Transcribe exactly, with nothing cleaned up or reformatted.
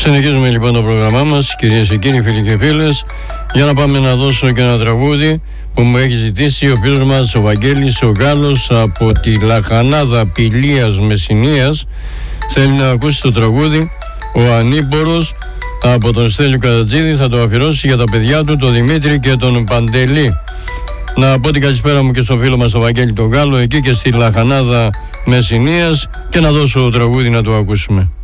Συνεχίζουμε λοιπόν το πρόγραμμά μας, κυρίες και κύριοι, φίλοι και φίλες, για να πάμε να δώσω και ένα τραγούδι που μου έχει ζητήσει ο φίλος μας ο Βαγγέλης ο Γάλλος από τη Λαχανάδα Πηλίας Μεσσηνίας. Θέλει να ακούσει το τραγούδι ο Ανήμπορος από τον Στέλιο Κατατζίδη. Θα το αφιερώσει για τα παιδιά του, τον Δημήτρη και τον Παντελή. Να πω την καλησπέρα μου και στο φίλο μας τον Βαγγέλη τον Γάλλο εκεί και στη Λαχανάδα Μεσσηνίας και να δώσω το τραγούδι να το ακούσουμε.